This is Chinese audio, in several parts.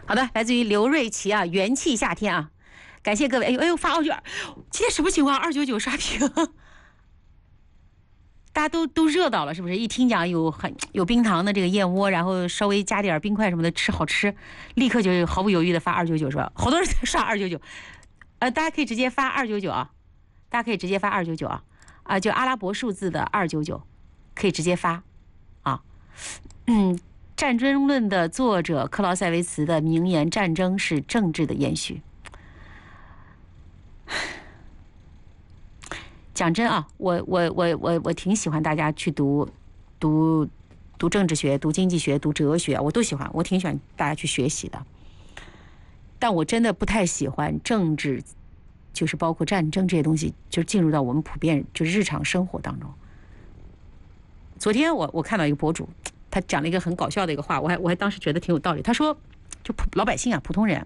好的，来自于刘瑞琪啊，元气夏天啊，感谢各位。哎呦，发292，今天什么情况？299刷屏，大家都热到了，是不是？一听讲有冰糖的这个燕窝，然后稍微加点冰块什么的，吃好吃，立刻就毫不犹豫的发299是吧？好多人在刷299，大家可以直接发299啊，大家可以直接发299啊，就阿拉伯数字的299，可以直接发啊，战争论的作者克劳塞维茨的名言：“战争是政治的延续。”讲真啊，我挺喜欢大家去读政治学、读经济学、读哲学，我都喜欢，我挺喜欢大家去学习的。但我真的不太喜欢政治，就是包括战争这些东西，就进入到我们普遍就是日常生活当中。昨天我看到一个博主。他讲了一个很搞笑的一个话，我还当时觉得挺有道理。他说，就老百姓啊，普通人，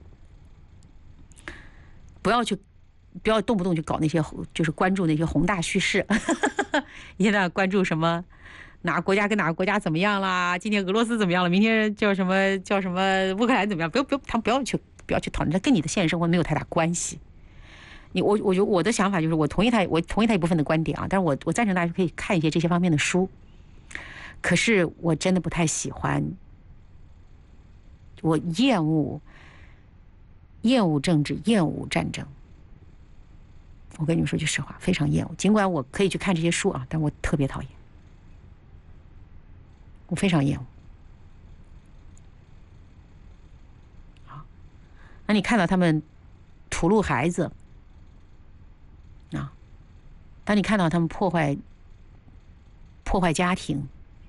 不要动不动就搞那些，就是关注那些宏大叙事，一天到晚关注什么哪个国家跟哪个国家怎么样啦，今天俄罗斯怎么样了，明天叫什么乌克兰怎么样？他们不要去讨论，这跟你的现实生活没有太大关系。我的想法就是，我同意他一部分的观点啊，但是我赞成大家可以看一些这些方面的书。可是我真的不太喜欢，我厌恶政治，厌恶战争。我跟你们说句实话，非常厌恶。尽管我可以去看这些书啊，但我特别讨厌，我非常厌恶。好，那你看到他们屠戮孩子啊，当你看到他们破坏家庭。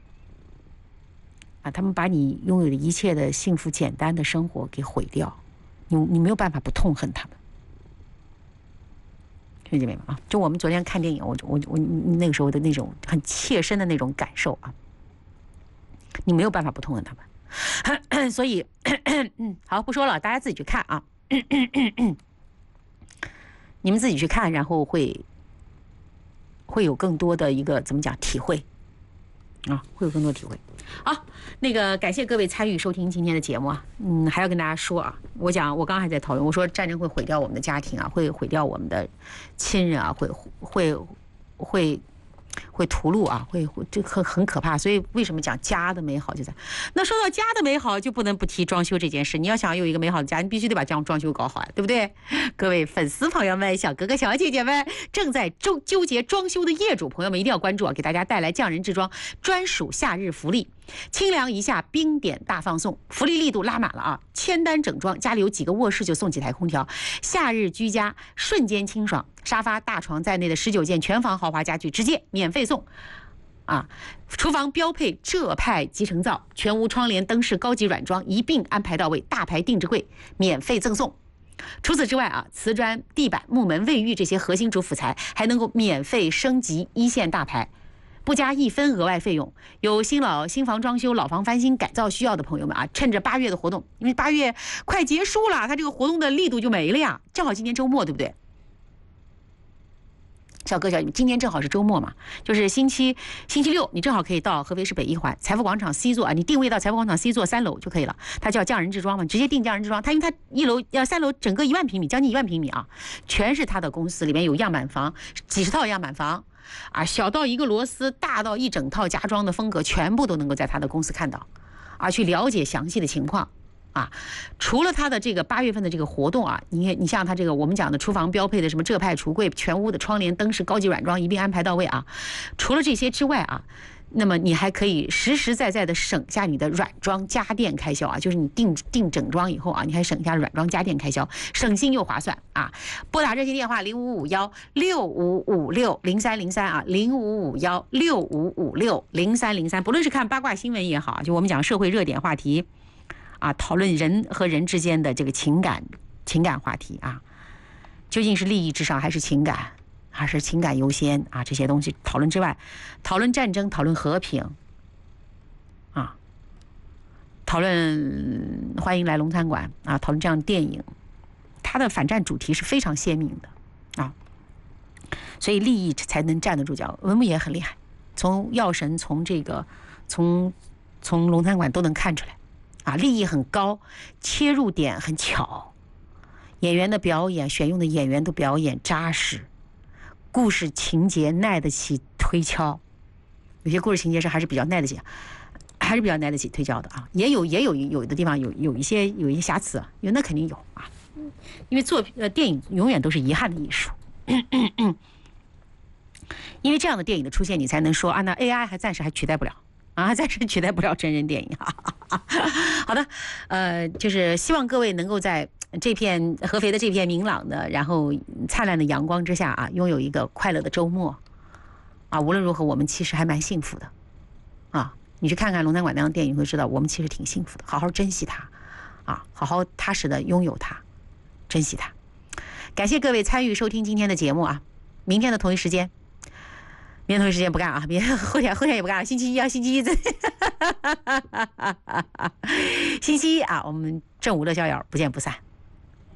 他们把你拥有的一切的幸福简单的生活给毁掉，你没有办法不痛恨他们，兄弟们啊！就我们昨天看电影，我那个时候的那种很切身的那种感受啊，你没有办法不痛恨他们，所以好不说了，大家自己去看啊，你们自己去看，然后会有更多的一个怎么讲体会啊，会有更多体会。好，那个感谢各位参与收听今天的节目啊，还要跟大家说啊，我刚刚还在讨论，我说战争会毁掉我们的家庭啊，会毁掉我们的亲人啊，会屠戮啊，这很可怕。所以为什么讲家的美好就在那？说到家的美好，就不能不提装修这件事。你要想有一个美好的家，你必须得把装修搞好呀，对不对？各位粉丝朋友们、小哥哥、小姐姐们，正在纠结装修的业主朋友们一定要关注啊！给大家带来匠人制装专属夏日福利。清凉一下，冰点大放送，福利力度拉满了啊！1000单整装，家里有几个卧室就送几台空调，夏日居家瞬间清爽，沙发、大床在内的19件全房豪华家具直接免费送啊！厨房标配浙派集成灶，全屋窗帘、灯饰高级软装一并安排到位，大牌定制柜免费赠送。除此之外啊，瓷砖、地板、木门、卫浴这些核心主辅材还能够免费升级一线大牌。不加1分额外费用，有新房装修、老房翻新改造需要的朋友们啊，趁着8月的活动，因为8月快结束了，它这个活动的力度就没了呀。正好今天周末，对不对？小哥小姐，今天正好是周末嘛，就是星期六，你正好可以到合肥市北一环财富广场 C 座啊，你定位到财富广场 C 座3楼就可以了。它叫匠人制装嘛，直接定匠人制装。它因为它1楼3楼整个1万平米，将近1万平米啊，全是它的公司，里面有样板房，几十套样板房。啊，小到一个螺丝，大到一整套家装的风格，全部都能够在他的公司看到，啊，去了解详细的情况啊。除了他的这个8月份的这个活动啊，你像他这个我们讲的厨房标配的什么浙派橱柜，全屋的窗帘、灯饰、高级软装一并安排到位啊。除了这些之外啊，那么你还可以实实在在的省下你的软装家电开销啊，就是你定整装以后啊，你还省下软装家电开销，省心又划算啊！拨打热线电话055165560303啊，055165560303，不论是看八卦新闻也好，就我们讲社会热点话题啊，讨论人和人之间的这个情感话题啊，究竟是利益至上还是情感？还是情感优先啊？这些东西讨论之外，讨论战争，讨论和平，啊，讨论欢迎来龙餐馆啊，讨论这样的电影，它的反战主题是非常鲜明的啊，所以利益才能站得住脚。文牧也很厉害，从药神，从龙餐馆都能看出来啊，立意很高，切入点很巧，演员的表演选用的演员的表演扎实，故事情节耐得起推敲，有些故事情节是还是比较耐得起推敲的啊，也有的地方有一些瑕疵，那肯定有啊，因为电影永远都是遗憾的艺术。因为这样的电影的出现，你才能说啊，那 AI 暂时还取代不了啊，暂时取代不了真人电影。好的，就是希望各位能够在这片合肥的这片明朗的，然后灿烂的阳光之下啊，拥有一个快乐的周末啊。无论如何，我们其实还蛮幸福的啊。你去看看龙潭馆那样的电影，会知道我们其实挺幸福的，好好珍惜它啊，好好踏实的拥有它，珍惜它。感谢各位参与收听今天的节目啊，明天的同一时间。明天同一时间不干啊，后天也不干了，星期一啊，星期一啊，我们正午乐逍遥，不见不散。